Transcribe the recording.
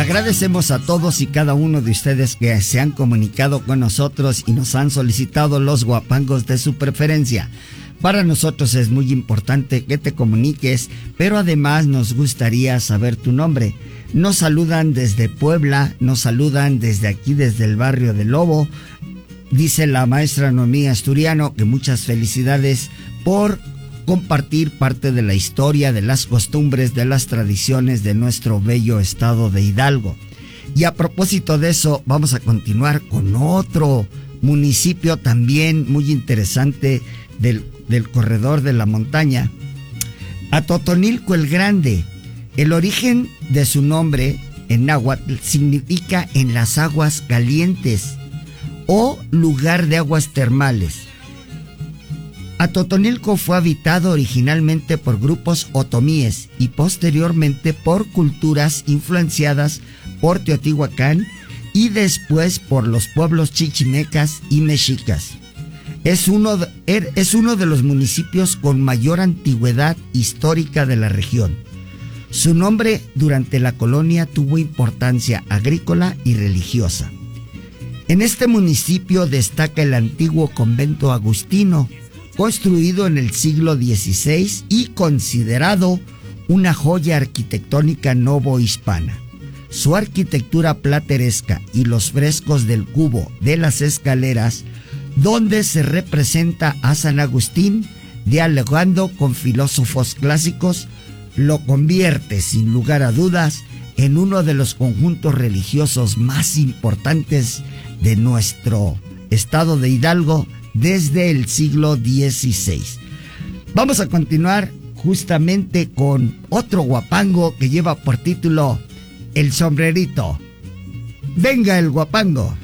Agradecemos a todos y cada uno de ustedes que se han comunicado con nosotros y nos han solicitado los guapangos de su preferencia. Para nosotros es muy importante que te comuniques, pero además nos gustaría saber tu nombre. Nos saludan desde Puebla, nos saludan desde aquí, desde el barrio de Lobo. Dice la maestra Noemí Asturiano que muchas felicidades por compartir parte de la historia, de las costumbres, de las tradiciones de nuestro bello estado de Hidalgo. Y a propósito de eso, vamos a continuar con otro municipio también muy interesante del corredor de la montaña, Atotonilco el Grande. El origen de su nombre en náhuatl significa en las aguas calientes o lugar de aguas termales. Atotonilco fue habitado originalmente por grupos otomíes y posteriormente por culturas influenciadas por Teotihuacán y después por los pueblos chichimecas y mexicas. Es uno de los municipios con mayor antigüedad histórica de la región. Su nombre durante la colonia tuvo importancia agrícola y religiosa. En este municipio destaca el antiguo convento agustino, construido en el siglo XVI y considerado una joya arquitectónica novohispana. Su arquitectura plateresca y los frescos del cubo de las escaleras, donde se representa a San Agustín dialogando con filósofos clásicos, lo convierte sin lugar a dudas en uno de los conjuntos religiosos más importantes de nuestro estado de Hidalgo desde el siglo XVI. Vamos a continuar justamente con otro guapango que lleva por título El Sombrerito. ¡Venga el guapango!